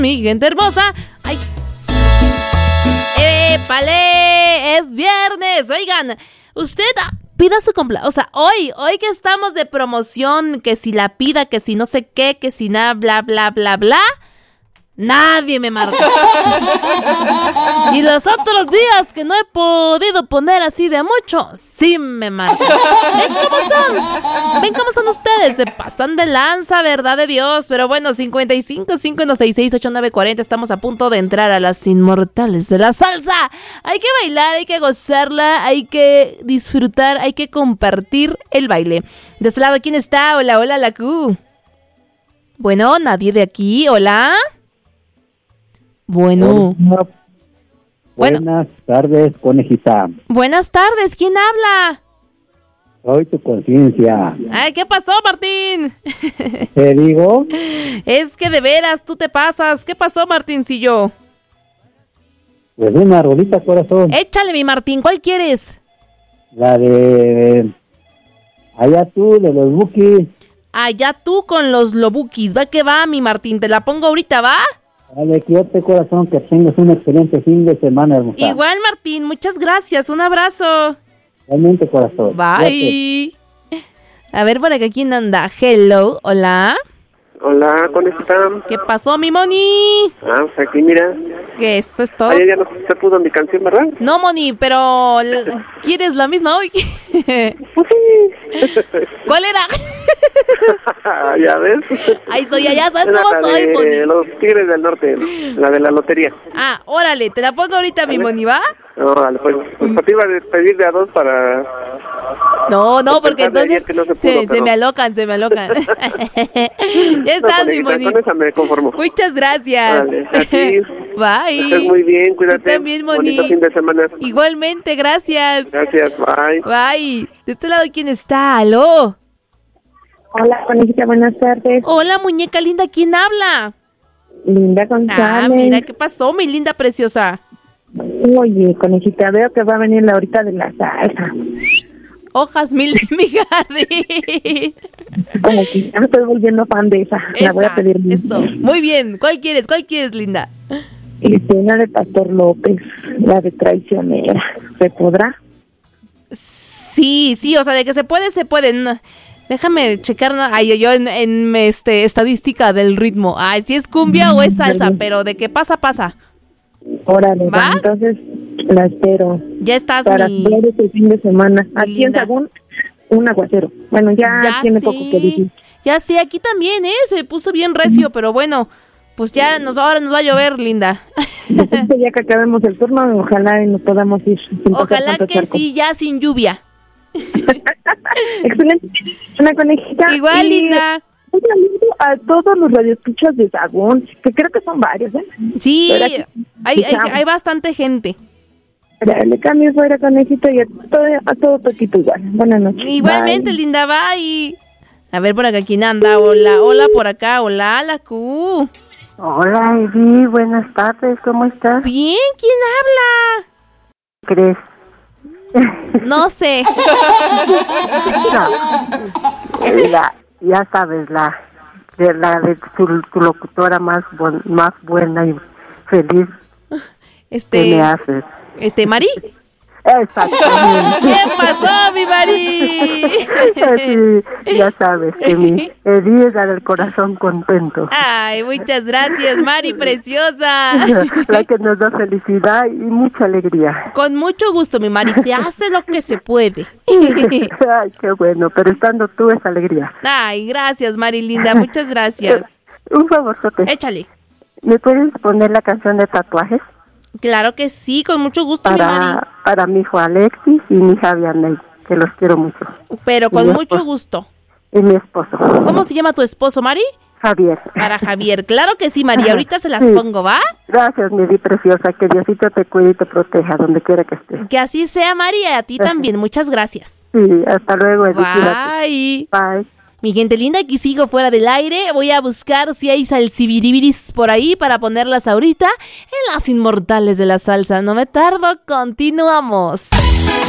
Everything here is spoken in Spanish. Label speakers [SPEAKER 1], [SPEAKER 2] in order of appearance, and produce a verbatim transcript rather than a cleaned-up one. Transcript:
[SPEAKER 1] Mi gente hermosa. ¡Ay! ¡Épale! Es viernes. Oigan, usted pida su cumpleaños. O sea, hoy, hoy que estamos de promoción, que si la pida, que si no sé qué, que si nada, bla, bla, bla, bla. Nadie me marca. Y los otros días que no he podido poner así de mucho, sí me marcan. Ven cómo son. Ven cómo son ustedes. Se pasan de lanza, verdad de Dios. Pero bueno, cincuenta y cinco, cincuenta y seis, seis, ocho, nueve, cuarenta. Estamos a punto de entrar a las inmortales de la salsa. Hay que bailar, hay que gozarla, hay que disfrutar, hay que compartir el baile. De ese lado, ¿quién está? Hola, hola, la Q. Bueno, nadie de aquí. Hola. Bueno.
[SPEAKER 2] Buenas,
[SPEAKER 1] bueno.
[SPEAKER 2] Buenas tardes, conejita.
[SPEAKER 1] Buenas tardes, ¿quién habla?
[SPEAKER 2] Soy tu conciencia.
[SPEAKER 1] Ay, ¿qué pasó, Martín?
[SPEAKER 2] Te digo.
[SPEAKER 1] Es que de veras, tú te pasas. ¿Qué pasó, Martincillo?
[SPEAKER 2] Pues una rolita, corazón.
[SPEAKER 1] Échale, mi Martín, ¿cuál quieres?
[SPEAKER 2] La de... Allá tú, de los Bukis.
[SPEAKER 1] Allá tú con los Lobukis. Va que va, mi Martín. Te la pongo ahorita, ¿va?
[SPEAKER 2] Dale, cuídate, corazón, que tengas un excelente fin de semana, hermosa.
[SPEAKER 1] Igual, Martín, muchas gracias. Un abrazo.
[SPEAKER 2] Realmente, corazón.
[SPEAKER 1] Bye. Cuídate. A ver, por acá, ¿quién anda? Hello, hola.
[SPEAKER 3] Hola, ¿cómo están?
[SPEAKER 1] ¿Qué pasó, mi Moni?
[SPEAKER 3] Ah, pues aquí, mira.
[SPEAKER 1] ¿Qué eso es todo?
[SPEAKER 3] Ayer ya no se pudo mi canción, ¿verdad?
[SPEAKER 1] No, Moni, pero ¿quieres la misma hoy?
[SPEAKER 3] Pues sí.
[SPEAKER 1] ¿Cuál era?
[SPEAKER 3] ¿Ya ves?
[SPEAKER 1] Ay, soy allá, ¿sabes
[SPEAKER 3] Era
[SPEAKER 1] cómo
[SPEAKER 3] la
[SPEAKER 1] soy,
[SPEAKER 3] de
[SPEAKER 1] Moni?
[SPEAKER 3] Los Tigres del Norte, la de la lotería.
[SPEAKER 1] Ah, órale, te la pongo ahorita, mi Moni, ¿va?
[SPEAKER 3] No, vale, pues, pues te iba a pedir de a dos para...
[SPEAKER 1] No, no, porque entonces
[SPEAKER 3] no se, pudo,
[SPEAKER 1] se,
[SPEAKER 3] pero...
[SPEAKER 1] se me alocan, se me alocan. Ya estás,
[SPEAKER 3] no,
[SPEAKER 1] mi Moni.
[SPEAKER 3] Con esa me conformo.
[SPEAKER 1] Muchas gracias.
[SPEAKER 3] Vale, a ti.
[SPEAKER 1] Bye.
[SPEAKER 3] Estás muy bien, cuídate.
[SPEAKER 1] Tú también, Moni.
[SPEAKER 3] Bonito fin de semana.
[SPEAKER 1] Igualmente, gracias.
[SPEAKER 3] Gracias, bye.
[SPEAKER 1] Bye. De este lado, ¿quién está? ¿Aló?
[SPEAKER 4] Hola, conejita, buenas tardes.
[SPEAKER 1] Hola, muñeca linda, ¿quién habla?
[SPEAKER 4] Linda González.
[SPEAKER 1] Ah, mira, ¿qué pasó, mi linda preciosa?
[SPEAKER 4] Oye, conejita, veo que va a venir la horita de la salsa.
[SPEAKER 1] Hojas mil de mi jardín.
[SPEAKER 4] Como que ya me estoy volviendo fan de esa.
[SPEAKER 1] Esa,
[SPEAKER 4] la voy a pedir.
[SPEAKER 1] Eso, muy bien. ¿Cuál quieres? ¿Cuál quieres, linda?
[SPEAKER 4] Este, una de Pastor López, la de Traicionera. ¿Se podrá?
[SPEAKER 1] Sí, sí, o sea, de que se puede, se puede. No, déjame checar, no, ay, yo en, en este estadística del ritmo. Ay, si es cumbia o es salsa, pero de que pasa, pasa.
[SPEAKER 4] Órale,
[SPEAKER 1] ¿Va?
[SPEAKER 4] va, entonces la espero.
[SPEAKER 1] Ya estás,
[SPEAKER 4] para
[SPEAKER 1] mi...
[SPEAKER 4] ver este fin de semana. Aquí
[SPEAKER 1] linda.
[SPEAKER 4] en Sagún, un aguacero. Bueno, ya,
[SPEAKER 1] ya
[SPEAKER 4] tiene
[SPEAKER 1] sí,
[SPEAKER 4] poco que decir.
[SPEAKER 1] Ya sí, aquí también, ¿eh? Se puso bien recio, pero bueno, pues ya nos, ahora nos va a llover, linda.
[SPEAKER 4] Entonces, ya que acabemos el turno, ojalá y nos podamos ir. sin pasar
[SPEAKER 1] Ojalá
[SPEAKER 4] tanto
[SPEAKER 1] que
[SPEAKER 4] charco.
[SPEAKER 1] sí, ya sin lluvia.
[SPEAKER 4] Excelente. Una conejita.
[SPEAKER 1] Igual,
[SPEAKER 4] y
[SPEAKER 1] linda.
[SPEAKER 4] un saludo a todos los radioescuchas de Sagún, que creo que son varios, ¿eh?
[SPEAKER 1] Sí,
[SPEAKER 4] Pero aquí,
[SPEAKER 1] hay, hay, hay bastante gente.
[SPEAKER 4] Le cambio fuera, conejita, y a todo, a todo poquito igual. Buenas noches.
[SPEAKER 1] Igualmente,
[SPEAKER 4] Bye.
[SPEAKER 1] linda, bye. A ver por acá, ¿quién anda? Hola, hola por acá, hola, la Q.
[SPEAKER 5] Hola, Evi, buenas tardes, ¿cómo estás?
[SPEAKER 1] Bien, ¿quién habla?
[SPEAKER 5] ¿Crees?
[SPEAKER 1] No sé.
[SPEAKER 5] No, la, ya sabes, la de, la de tu, tu locutora más, bon, más buena y feliz
[SPEAKER 1] Este,
[SPEAKER 5] que me haces.
[SPEAKER 1] este, Mari.
[SPEAKER 5] Exactamente.
[SPEAKER 1] ¿Qué pasó, mi Mari?
[SPEAKER 5] Sí, ya sabes que mi Evi es la del corazón contento.
[SPEAKER 1] Ay, muchas gracias, Mari, preciosa.
[SPEAKER 5] La que nos da felicidad y mucha alegría.
[SPEAKER 1] Con mucho gusto, mi Mari, se hace lo que se puede.
[SPEAKER 5] Ay, qué bueno, pero estando tú es alegría.
[SPEAKER 1] Ay, gracias, Mari, linda, muchas gracias.
[SPEAKER 5] Un favorzote.
[SPEAKER 1] Échale.
[SPEAKER 5] ¿Me puedes poner la canción de tatuajes?
[SPEAKER 1] Claro que sí, con mucho gusto, mi Mari.
[SPEAKER 5] Para, para mi hijo Alexis y mi hija Vianney, que los quiero mucho.
[SPEAKER 1] Pero
[SPEAKER 5] Y
[SPEAKER 1] con
[SPEAKER 5] mi
[SPEAKER 1] mucho
[SPEAKER 5] esposo.
[SPEAKER 1] gusto.
[SPEAKER 5] Y mi esposo.
[SPEAKER 1] ¿Cómo se llama tu esposo, Mari?
[SPEAKER 5] Javier.
[SPEAKER 1] Para Javier. Claro que sí, María. Ahorita se las
[SPEAKER 5] Sí.
[SPEAKER 1] pongo, ¿va?
[SPEAKER 5] Gracias, mi vida preciosa. Que Diosito te cuide y te proteja donde quiera que estés.
[SPEAKER 1] Que así sea, María. A ti también. Muchas gracias.
[SPEAKER 5] Sí, hasta luego. Evi, cuídate.
[SPEAKER 1] Bye.
[SPEAKER 5] Bye.
[SPEAKER 1] Mi gente linda, aquí sigo fuera del aire. Voy a buscar si hay salsibiribiris por ahí para ponerlas ahorita en las inmortales de la salsa. No me tardo, continuamos.